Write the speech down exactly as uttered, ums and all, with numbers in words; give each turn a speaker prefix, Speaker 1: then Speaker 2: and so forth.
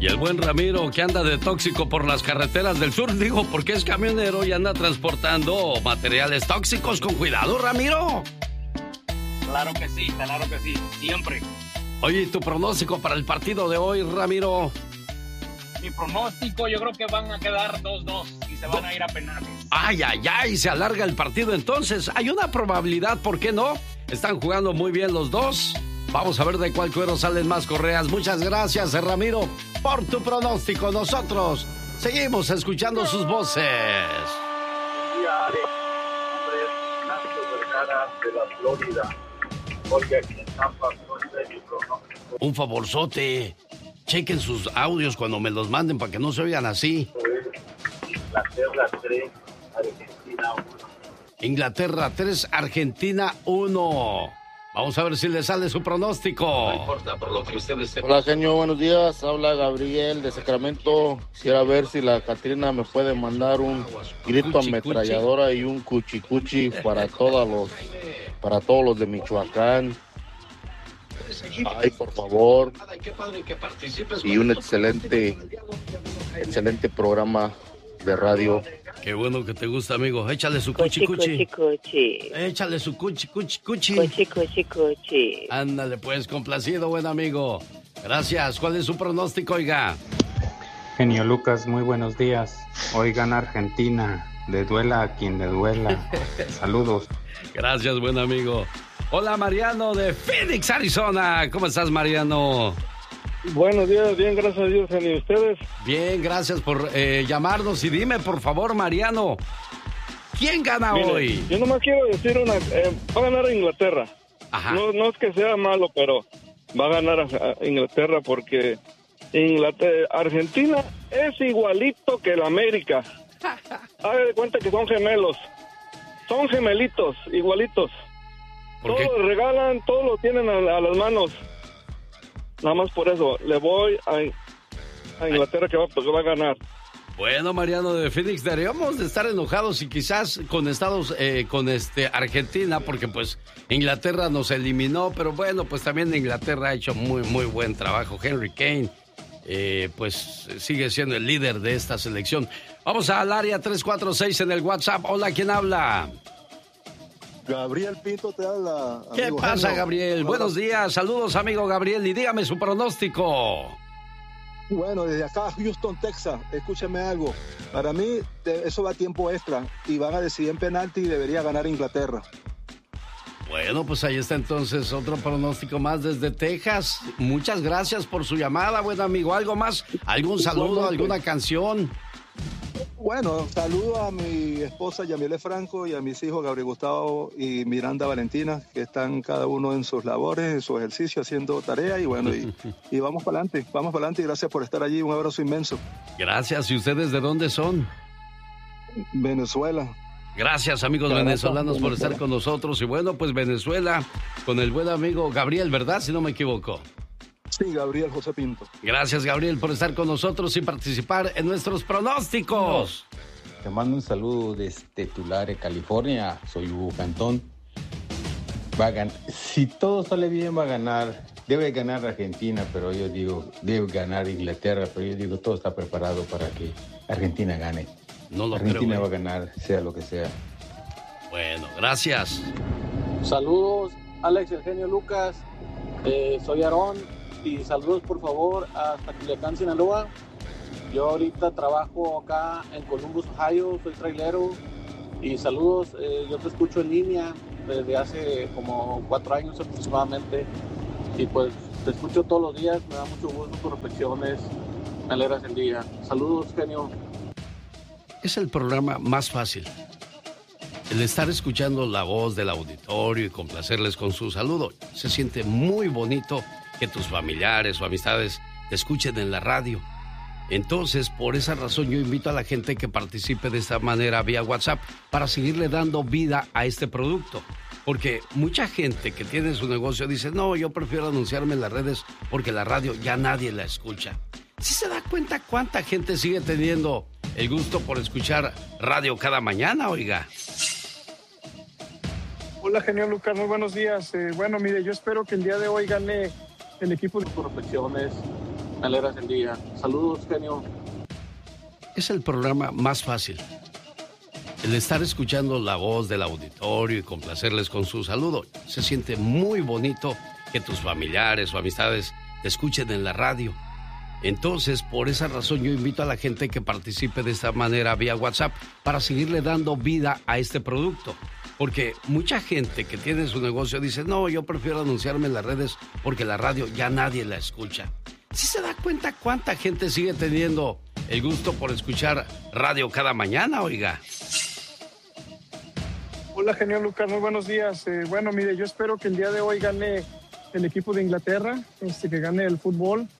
Speaker 1: Y el buen Ramiro, que anda de tóxico por las carreteras del sur, digo, porque es camionero y anda transportando materiales tóxicos. Con cuidado, Ramiro.
Speaker 2: Claro que sí, claro que sí, siempre.
Speaker 1: Oye, ¿y tu pronóstico para el partido de hoy, Ramiro?
Speaker 2: Mi pronóstico, yo creo que van a quedar dos dos y se van a ir a penales.
Speaker 1: Ay, ay, ay, se alarga el partido entonces. Hay una probabilidad, ¿por qué no? Están jugando muy bien los dos. Vamos a ver de cuál cuero salen más correas. Muchas gracias, Ramiro, por tu pronóstico. Nosotros seguimos escuchando sus voces.
Speaker 3: De la Florida, porque aquí en Tampa no sé mi pronóstico.
Speaker 1: Un favorzote. Chequen sus audios cuando me los manden para que no se oigan así.
Speaker 3: Inglaterra tres, Argentina uno.
Speaker 1: Inglaterra tres, Argentina uno. Vamos a ver si le sale su pronóstico. No importa por lo que ustedes...
Speaker 4: Hola, genio, buenos días. Habla Gabriel de Sacramento. Quisiera ver si la Catrina me puede mandar un grito ametralladora y un cuchicuchi para todos los, para todos los de Michoacán. Ay, por favor. Y un excelente, excelente programa de radio.
Speaker 1: Qué bueno que te gusta, amigo. Échale su cuchi cuchi.
Speaker 5: Cuchi, cuchi.
Speaker 1: Échale su cuchi cuchi cuchi.
Speaker 5: Cuchi, cuchi, cuchi.
Speaker 1: Ándale, pues, complacido, buen amigo. Gracias. ¿Cuál es su pronóstico, oiga?
Speaker 6: Genio Lucas, muy buenos días. Hoy gana Argentina. Le duela a quien le duela. Saludos.
Speaker 1: Gracias, buen amigo. Hola, Mariano de Phoenix, Arizona. ¿Cómo estás, Mariano?
Speaker 7: Buenos días, bien, gracias a Dios. ¿Y ustedes?
Speaker 1: Bien, gracias por eh, llamarnos. Y dime, por favor, Mariano, ¿quién gana
Speaker 7: Mire,
Speaker 1: hoy?
Speaker 7: Yo nomás quiero decir una... Eh, va a ganar Inglaterra.
Speaker 1: Ajá.
Speaker 7: No, no es que sea malo, pero va a ganar a, a Inglaterra porque Inglaterra, Argentina es igualito que el América. Haga de cuenta que son gemelos. Son gemelitos, igualitos.
Speaker 1: ¿Por qué?
Speaker 7: Todos regalan, todos lo tienen a, a las manos. Nada más por eso, le voy a, a Inglaterra que va, pues, va a ganar.
Speaker 1: Bueno, Mariano de Phoenix, deberíamos de estar enojados y quizás con Estados, eh, con este Argentina, porque pues Inglaterra nos eliminó, pero bueno, pues también Inglaterra ha hecho muy, muy buen trabajo. Henry Kane, eh, pues sigue siendo el líder de esta selección. Vamos al área tres cuatro seis en el WhatsApp. Hola, ¿quién habla?
Speaker 8: Gabriel Pinto te habla.
Speaker 1: ¿Qué pasa,
Speaker 8: Genio?
Speaker 1: Gabriel?
Speaker 8: Hola.
Speaker 1: Buenos días, saludos, amigo Gabriel, y dígame su pronóstico.
Speaker 8: Bueno, desde acá, Houston, Texas, escúchame algo. Para mí, de- eso va a tiempo extra y van a decidir en penalti y debería ganar Inglaterra.
Speaker 1: Bueno, pues ahí está entonces otro pronóstico más desde Texas. Muchas gracias por su llamada, buen amigo. ¿Algo más? ¿Algún saludo, alguna canción?
Speaker 8: Bueno, saludo a mi esposa Yamilet Franco y a mis hijos Gabriel Gustavo y Miranda Valentina, que están cada uno en sus labores, en su ejercicio, haciendo tarea y bueno, y, y vamos para adelante, vamos para adelante y gracias por estar allí. Un abrazo inmenso.
Speaker 1: Gracias. ¿Y ustedes de dónde son?
Speaker 8: Venezuela.
Speaker 1: Gracias, amigos
Speaker 8: Caracas,
Speaker 1: venezolanos, por
Speaker 8: Venezuela.
Speaker 1: estar con nosotros. Y bueno, pues Venezuela, con el buen amigo Gabriel, ¿verdad? Si no me equivoco.
Speaker 8: Sí, Gabriel José Pinto.
Speaker 1: Gracias, Gabriel, por estar con nosotros y participar en nuestros pronósticos.
Speaker 9: Te mando un saludo desde Tulare, California. Soy Hugo Cantón. Va a ganar. Si todo sale bien, va a ganar. Debe ganar Argentina, pero yo digo, debe ganar Inglaterra, pero yo digo, todo está preparado para que Argentina gane.
Speaker 1: No lo
Speaker 9: Argentina
Speaker 1: creo,
Speaker 9: va
Speaker 1: güey.
Speaker 9: a ganar, sea lo que sea.
Speaker 1: Bueno, gracias.
Speaker 10: Saludos, Alex, el genio Lucas. Eh, soy Aarón y saludos por favor hasta Culiacán, Sinaloa. Yo ahorita trabajo acá en Columbus, Ohio, soy trailero y saludos, eh, yo te escucho en línea desde hace como cuatro años aproximadamente y pues te escucho todos los días, me da mucho gusto tus reflexiones, me alegras el día. Saludos, genio.
Speaker 1: Es el programa más fácil. El estar escuchando la voz del auditorio y complacerles con su saludo. Se siente muy bonito que tus familiares o amistades te escuchen en la radio. Entonces, por esa razón yo invito a la gente que participe de esta manera vía WhatsApp para seguirle dando vida a este producto. Porque mucha gente que tiene su negocio dice, no, yo prefiero anunciarme en las redes porque la radio ya nadie la escucha. ¿Sí se da cuenta cuánta gente sigue teniendo el gusto por escuchar radio cada mañana, oiga?
Speaker 11: Hola, genio Lucas, muy buenos días. Eh, bueno, mire, yo espero que el día de hoy gane el equipo de
Speaker 10: reflexiones, me alegras el día. Saludos, genio.
Speaker 1: Es el programa más fácil. El estar escuchando la voz del auditorio y complacerles con su saludo. Se siente muy bonito que tus familiares o amistades te escuchen en la radio. Entonces, por esa razón, yo invito a la gente que participe de esta manera vía WhatsApp para seguirle dando vida a este producto. Porque mucha gente que tiene su negocio dice, no, yo prefiero anunciarme en las redes porque la radio ya nadie la escucha. ¿Sí se da cuenta cuánta gente sigue teniendo el gusto por escuchar radio cada mañana, oiga?
Speaker 11: Hola, genio Lucas, muy buenos días. Eh, bueno, mire, yo espero que el día de hoy gane el equipo de Inglaterra, este, que gane el fútbol.